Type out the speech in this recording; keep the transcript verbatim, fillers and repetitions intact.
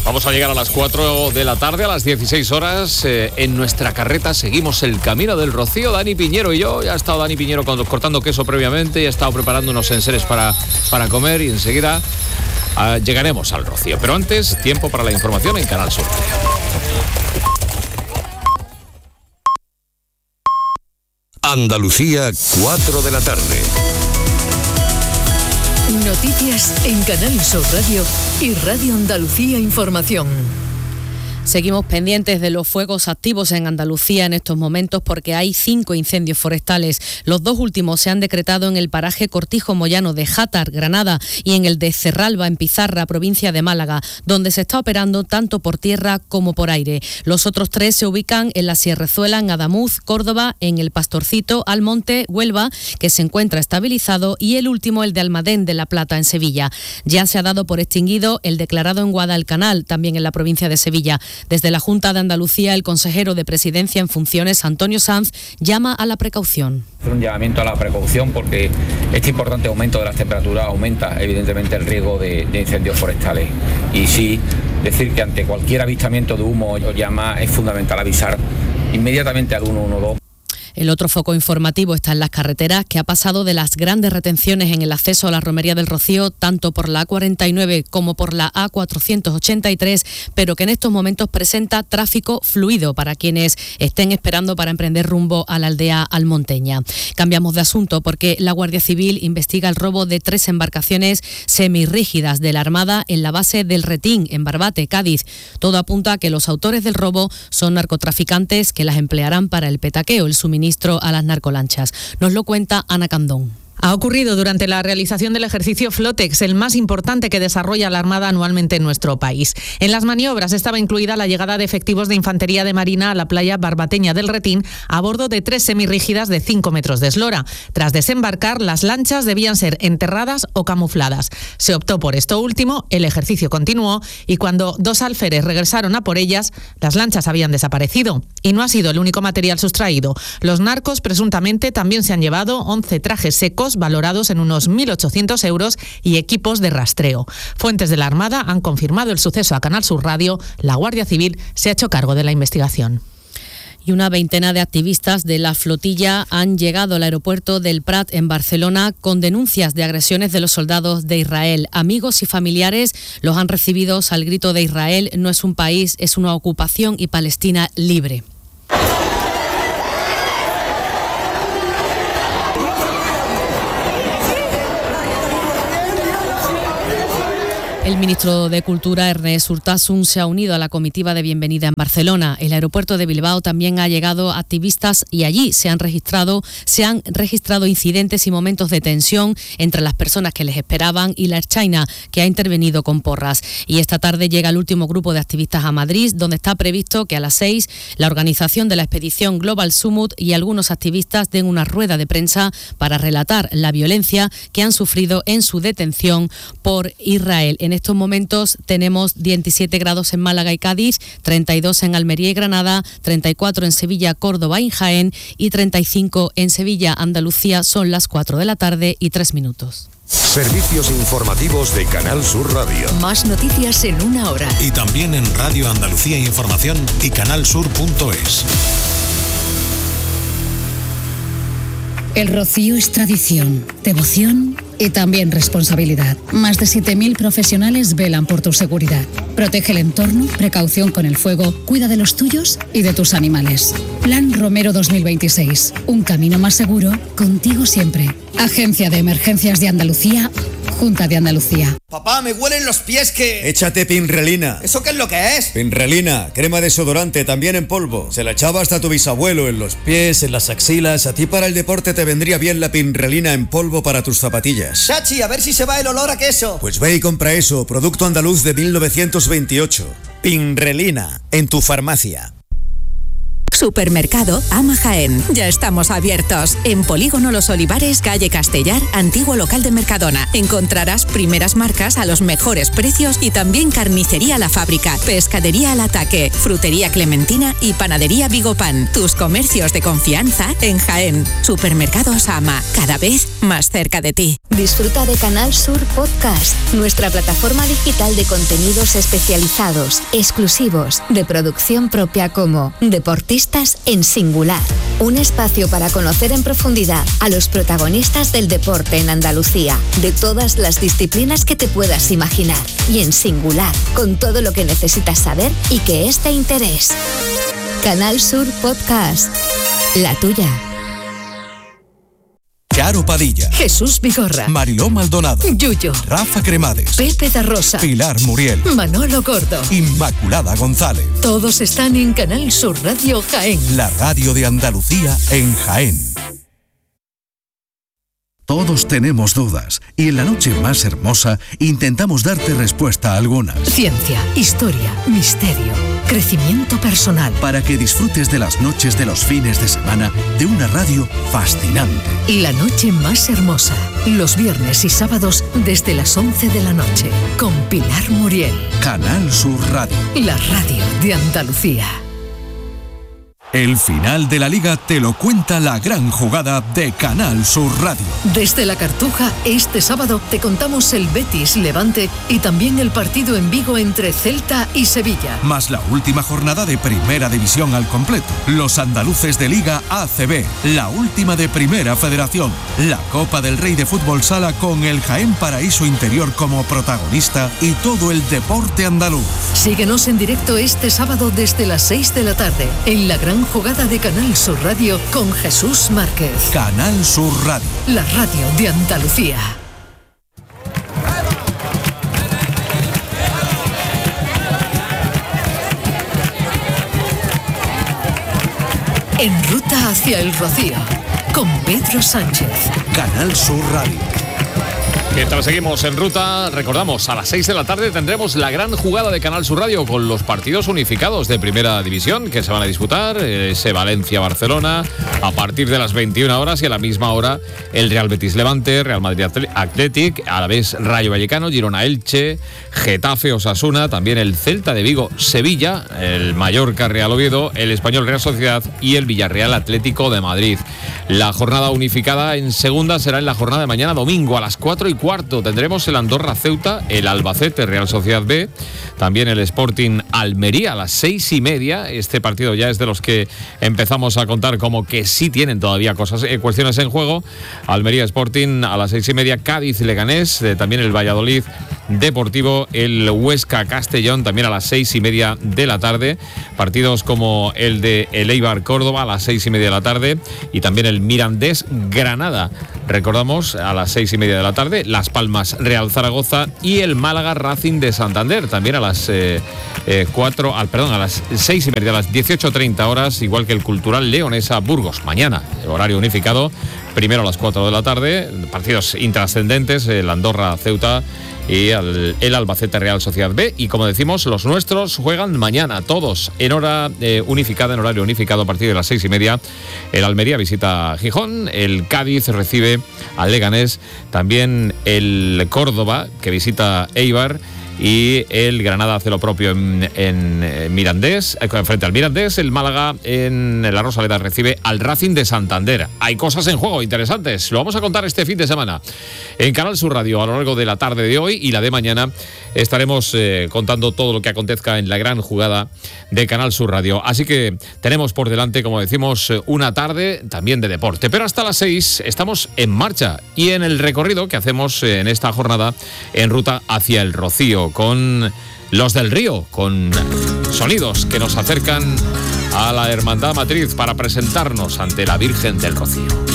Vamos a llegar a las cuatro de la tarde, a las dieciséis horas. Eh, en nuestra carreta seguimos el camino del Rocío. Dani Piñero y yo. Ya ha estado Dani Piñero cortando queso previamente y ha estado preparando unos enseres para, para comer y enseguida uh, llegaremos al Rocío. Pero antes, tiempo para la información en Canal Sur. Andalucía, cuatro de la tarde. Noticias en Canal Sur Radio y Radio Andalucía Información. Seguimos pendientes de los fuegos activos en Andalucía en estos momentos porque hay cinco incendios forestales. Los dos últimos se han decretado en el paraje Cortijo Moyano de Játar, Granada, y en el de Cerralba, en Pizarra, provincia de Málaga, donde se está operando tanto por tierra como por aire. Los otros tres se ubican en la Sierrezuela, en Adamuz, Córdoba, en el Pastorcito, Almonte, Huelva, que se encuentra estabilizado, y el último, el de Almadén de la Plata, en Sevilla. Ya se ha dado por extinguido el declarado en Guadalcanal, también en la provincia de Sevilla. Desde la Junta de Andalucía, el consejero de Presidencia en funciones, Antonio Sanz, llama a la precaución. Un llamamiento a la precaución porque este importante aumento de las temperaturas aumenta evidentemente el riesgo de, de incendios forestales. Y sí, decir que ante cualquier avistamiento de humo o llama es fundamental avisar inmediatamente al uno uno dos. El otro foco informativo está en las carreteras, que ha pasado de las grandes retenciones en el acceso a la Romería del Rocío, tanto por la A cuarenta y nueve como por la A cuatrocientos ochenta y tres, pero que en estos momentos presenta tráfico fluido para quienes estén esperando para emprender rumbo a la aldea almonteña. Cambiamos de asunto porque la Guardia Civil investiga el robo de tres embarcaciones semirrígidas de la Armada en la base del Retín, en Barbate, Cádiz. Todo apunta a que los autores del robo son narcotraficantes que las emplearán para el petaqueo, el suministro a las narcolanchas. Nos lo cuenta Ana Candón. Ha ocurrido durante la realización del ejercicio Flotex, el más importante que desarrolla la Armada anualmente en nuestro país. En las maniobras estaba incluida la llegada de efectivos de Infantería de Marina a la playa barbateña del Retín a bordo de tres semirrígidas de cinco metros de eslora. Tras desembarcar, las lanchas debían ser enterradas o camufladas. Se optó por esto último, el ejercicio continuó y cuando dos alférez regresaron a por ellas, las lanchas habían desaparecido. Y no ha sido el único material sustraído. Los narcos presuntamente también se han llevado once trajes secos valorados en unos mil ochocientos euros y equipos de rastreo. Fuentes de la Armada han confirmado el suceso a Canal Sur Radio. La Guardia Civil se ha hecho cargo de la investigación. Y una veintena de activistas de la flotilla han llegado al aeropuerto del Prat en Barcelona con denuncias de agresiones de los soldados de Israel. Amigos y familiares los han recibido al grito de Israel no es un país, es una ocupación y Palestina libre. El ministro de Cultura, Ernest Urtasun, se ha unido a la comitiva de bienvenida en Barcelona. El aeropuerto de Bilbao también ha llegado activistas y allí se han registrado, se han registrado incidentes y momentos de tensión entre las personas que les esperaban y la Ertzaina, que ha intervenido con porras. Y esta tarde llega el último grupo de activistas a Madrid, donde está previsto que a las seis la organización de la expedición Global Summit y algunos activistas den una rueda de prensa para relatar la violencia que han sufrido en su detención por Israel. En estos momentos tenemos diecisiete grados en Málaga y Cádiz, treinta y dos en Almería y Granada, treinta y cuatro en Sevilla, Córdoba y Jaén y treinta y cinco en Sevilla, Andalucía. Son las cuatro de la tarde y tres minutos. Servicios informativos de Canal Sur Radio. Más noticias en una hora. Y también en Radio Andalucía Información y canalsur punto es. El Rocío es tradición, devoción y también responsabilidad. Más de siete mil profesionales velan por tu seguridad. Protege el entorno, precaución con el fuego, cuida de los tuyos y de tus animales. Plan Romero dos mil veintiséis. Un camino más seguro, contigo siempre. Agencia de Emergencias de Andalucía, Junta de Andalucía. Papá, me huelen los pies que... Échate Pinrelina. ¿Eso qué es lo que es? Pinrelina, crema desodorante, también en polvo. Se la echaba hasta tu bisabuelo en los pies, en las axilas. A ti para el deporte te vendría bien la Pinrelina en polvo para tus zapatillas. Chachi, a ver si se va el olor a queso. Pues ve y compra eso, producto andaluz de mil novecientos veintiocho. Pinrelina, en tu farmacia. Supermercado Ama Jaén. Ya estamos abiertos. En Polígono Los Olivares, calle Castellar, antiguo local de Mercadona. Encontrarás primeras marcas a los mejores precios y también carnicería La Fábrica, pescadería Al Ataque, frutería Clementina y panadería Vigopan. Tus comercios de confianza en Jaén. Supermercados Ama, cada vez más cerca de ti. Disfruta de Canal Sur Podcast, nuestra plataforma digital de contenidos especializados, exclusivos, de producción propia como Deportistas en Singular. Un espacio para conocer en profundidad a los protagonistas del deporte en Andalucía, de todas las disciplinas que te puedas imaginar, y en singular, con todo lo que necesitas saber y que es de interés. Canal Sur Podcast, la tuya. Charo Padilla, Jesús Vigorra, Mariló Maldonado, Yuyo, Rafa Cremades, Pepe da Rosa, Pilar Muriel, Manolo Gordo, Inmaculada González. Todos están en Canal Sur Radio Jaén, la radio de Andalucía en Jaén. Todos tenemos dudas y en la noche más hermosa intentamos darte respuesta a algunas. Ciencia, historia, misterio, crecimiento personal. Para que disfrutes de las noches de los fines de semana de una radio fascinante. La noche más hermosa, los viernes y sábados desde las once de la noche, con Pilar Muriel. Canal Sur Radio. La radio de Andalucía. El final de la Liga te lo cuenta la gran jugada de Canal Sur Radio. Desde la Cartuja, este sábado te contamos el Betis Levante y también el partido en Vigo entre Celta y Sevilla. Más la última jornada de Primera División al completo. Los andaluces de Liga A C B, la última de Primera Federación. La Copa del Rey de Fútbol Sala con el Jaén Paraíso Interior como protagonista y todo el deporte andaluz. Síguenos en directo este sábado desde las seis de la tarde en la gran jugada de Canal Sur Radio con Jesús Márquez. Canal Sur Radio. La radio de Andalucía. En ruta hacia el Rocío con Pedro Sánchez. Canal Sur Radio. Mientras seguimos en ruta, recordamos, a las seis de la tarde tendremos la gran jugada de Canal Sur Radio con los partidos unificados de Primera División que se van a disputar, ese Valencia-Barcelona, a partir de las veintiuna horas y a la misma hora el Real Betis Levante, Real Madrid Athletic, a la vez Rayo Vallecano, Girona Elche, Getafe Osasuna, también el Celta de Vigo Sevilla, el Mallorca Real Oviedo, el Español Real Sociedad y el Villarreal Atlético de Madrid. La jornada unificada en segunda será en la jornada de mañana domingo a las cuatro y cuarto. Tendremos el Andorra Ceuta, el Albacete Real Sociedad B, también el Sporting Almería a las seis y media. Este partido ya es de los que empezamos a contar como que sí tienen todavía cosas, eh, cuestiones en juego. Almería Sporting a las seis y media, Cádiz Leganés, eh, también el Valladolid Deportivo, el Huesca Castellón también a las seis y media de la tarde. Partidos como el de el Eibar Córdoba a las seis y media de la tarde y también el Mirandés Granada. Recordamos a las seis y media de la tarde, Las Palmas Real Zaragoza y el Málaga Racing de Santander también a las eh, eh, cuatro, al, perdón, a las seis y media, a las dieciocho treinta horas, igual que el Cultural Leonesa Burgos. Mañana, el horario unificado, primero a las cuatro de la tarde, partidos intrascendentes, el Andorra Ceuta y el, el Albacete Real Sociedad B. Y como decimos, los nuestros juegan mañana, todos en hora eh, unificada, en horario unificado a partir de las seis y media. El Almería visita a Gijón, el Cádiz recibe al Leganés, también el Córdoba que visita Eibar y el Granada hace lo propio en, en Mirandés, frente al Mirandés. El Málaga en la Rosaleda recibe al Racing de Santander. Hay cosas en juego interesantes, lo vamos a contar este fin de semana en Canal Sur Radio a lo largo de la tarde de hoy y la de mañana. Estaremos eh, contando todo lo que acontezca en la gran jugada de Canal Sur Radio. Así que tenemos por delante, como decimos, una tarde también de deporte. Pero hasta las seis estamos en marcha y en el recorrido que hacemos en esta jornada en ruta hacia el Rocío con los del Río, con sonidos que nos acercan a la Hermandad Matriz para presentarnos ante la Virgen del Rocío.